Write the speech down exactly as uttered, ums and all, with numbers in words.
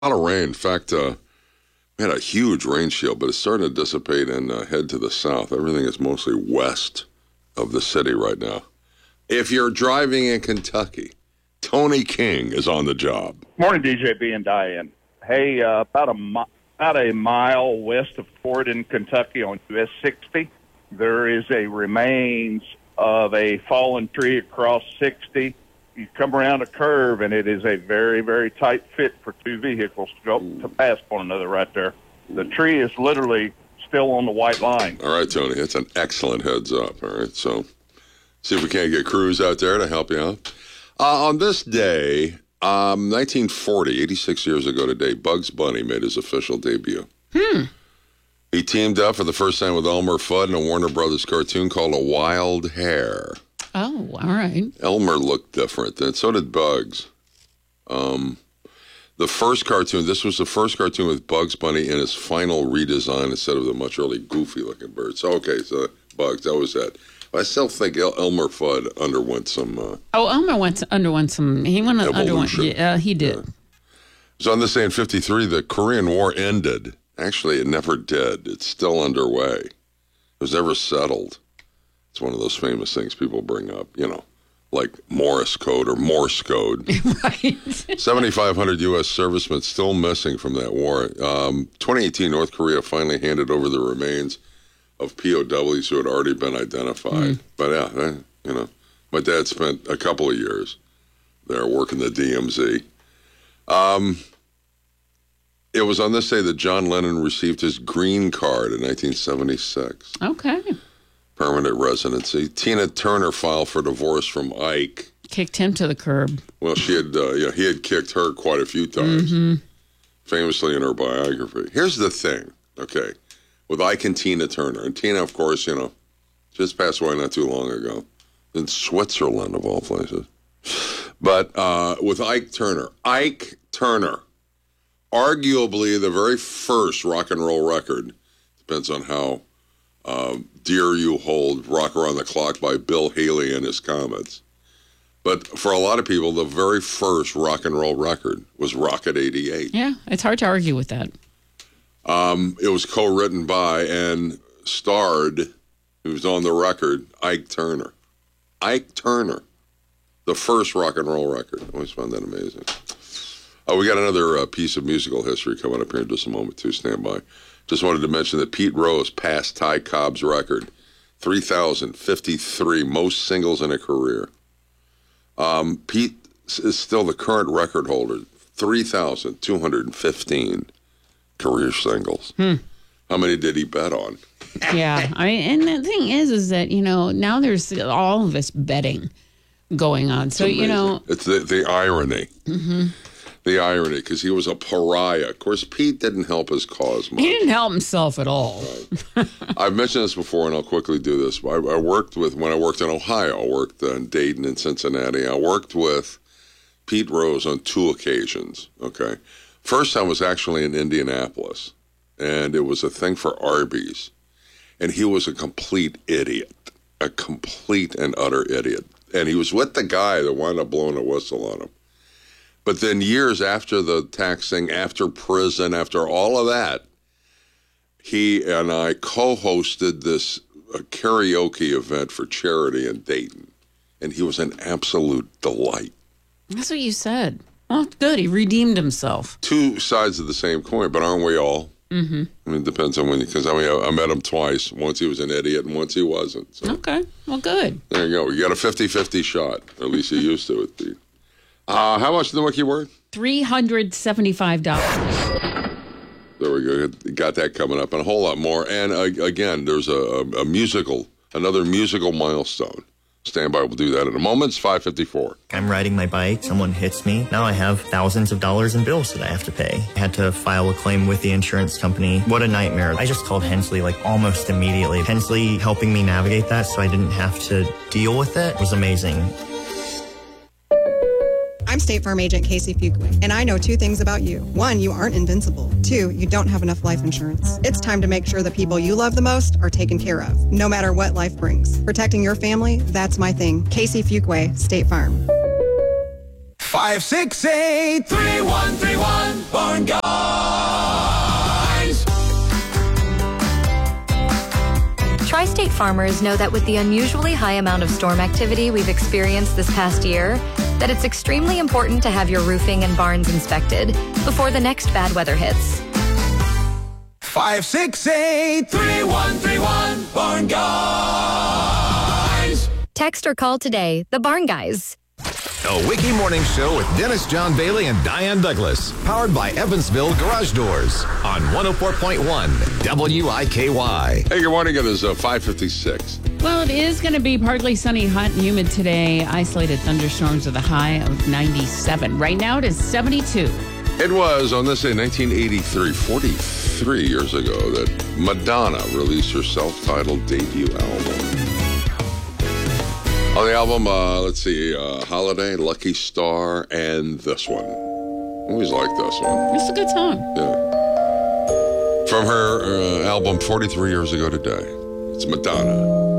A lot of rain. In fact, uh, we had a huge rain shield, but it's starting to dissipate and uh, head to the south. Everything is mostly west of the city right now. If you're driving in Kentucky, Tony King is on the job. Morning, D J B and Diane. Hey, uh, about a mi- about a mile west of Ford in Kentucky on U S sixty, there is a remains of a fallen tree across sixty. You come around a curve, and it is a very, very tight fit for two vehicles to go to pass one another right there. The tree is literally still on the white line. All right, Tony, that's an excellent heads up. All right, so see if we can't get crews out there to help you out. Uh, on this day, um, nineteen forty, eighty-six years ago today, Bugs Bunny made his official debut. Hmm. He teamed up for the first time with Elmer Fudd in a Warner Brothers cartoon called A Wild Hare. Oh, all right. Elmer looked different, and so did Bugs. Um, the first cartoon, this was the first cartoon with Bugs Bunny in his final redesign instead of the much early goofy-looking bird. So, okay, so Bugs, that was that. I still think El- Elmer Fudd underwent some... Uh, oh, Elmer went underwent some... He went underwent... evolution. Yeah, he did. Yeah. So on this day in fifty-three, the Korean War ended. Actually, it never did. It's still underway. It was never settled. It's one of those famous things people bring up, you know, like Morse code or Morse code. Right. seventy-five hundred U S servicemen still missing from that war. Um, twenty eighteen, North Korea finally handed over the remains of P O Ws who had already been identified. Mm. But yeah, they, you know, my dad spent a couple of years there working the D M Z. Um, it was on this day that John Lennon received his green card in nineteen seventy-six. Okay. Permanent residency. Tina Turner filed for divorce from Ike. Kicked him to the curb. Well, she had, uh, yeah, he had kicked her quite a few times, mm-hmm. famously in her biography. Here's the thing, okay, with Ike and Tina Turner. And Tina, of course, you know, just passed away not too long ago in Switzerland, of all places. But uh, with Ike Turner, Ike Turner, arguably the very first rock and roll record, depends on how Um, dear you hold Rock Around the Clock by Bill Haley and his Comets. But for a lot of people, the very first rock and roll record was Rocket eighty-eight. Yeah, it's hard to argue with that. Um, it was co-written by and starred, it was on the record, Ike Turner. Ike Turner, the first rock and roll record. I always found that amazing. Oh, we got another uh, piece of musical history coming up here in just a moment, too. Stand by. Just wanted to mention that Pete Rose passed Ty Cobb's record, three thousand fifty-three, most singles in a career. Um, Pete is still the current record holder, three thousand two hundred fifteen career singles. Hmm. How many did he bet on? Yeah, I mean, and the thing is, is that, you know, now there's all of this betting going on. So, you know. It's the, the irony. Mm-hmm. The irony, because he was a pariah. Of course, Pete didn't help his cause much. He didn't help himself at all. Right. I've mentioned this before, and I'll quickly do this. I, I worked with, when I worked in Ohio, I worked in Dayton and Cincinnati. I worked with Pete Rose on two occasions, okay? First time was actually in Indianapolis, and it was a thing for Arby's. And he was a complete idiot, a complete and utter idiot. And he was with the guy that wound up blowing a whistle on him. But then years after the taxing, after prison, after all of that, he and I co-hosted this uh, karaoke event for charity in Dayton. And he was an absolute delight. That's what you said. Well, good. He redeemed himself. Two sides of the same coin, but aren't we all? Mm-hmm. I mean, it depends on when, because I mean, I, I met him twice. Once he was an idiot and once he wasn't. So. Okay. Well, good. There you go. You got a fifty-fifty shot. Or at least you used to with Pete. Uh, how much did the wiki worth? three hundred seventy-five dollars. There we go. Got that coming up and a whole lot more. And uh, again, there's a, a, a musical, another musical milestone. Stand by. We'll do that in a moment. It's five fifty-four. I'm riding my bike. Someone hits me. Now I have thousands of dollars in bills that I have to pay. I had to file a claim with the insurance company. What a nightmare. I just called Hensley like almost immediately. Hensley helping me navigate that so I didn't have to deal with it was amazing. I'm State Farm Agent Casey Fuqua, and I know two things about you. One, you aren't invincible. Two, you don't have enough life insurance. It's time to make sure the people you love the most are taken care of, no matter what life brings. Protecting your family, that's my thing. Casey Fuqua, State Farm. five six eight, three one three one, Barn Guys. Tri-State farmers know that with the unusually high amount of storm activity we've experienced this past year, that it's extremely important to have your roofing and barns inspected before the next bad weather hits. five six eight, three one three one, Barn Guys. Text or call today, the Barn Guys. A Wiki Morning Show with Dennis John Bailey and Diane Douglas. Powered by Evansville Garage Doors on one oh four point one W I K Y. Hey, good morning. It is uh, five fifty-six. Well, it is going to be partly sunny, hot, and humid today. Isolated thunderstorms with a high of ninety-seven. Right now it is seventy-two. It was on this day, nineteen eighty-three, forty-three years ago, that Madonna released her self-titled debut album. On the album, uh, let's see, uh, Holiday, Lucky Star, and this one. Always like this one. It's a good song. Yeah. From her uh, album forty-three years ago today. It's Madonna.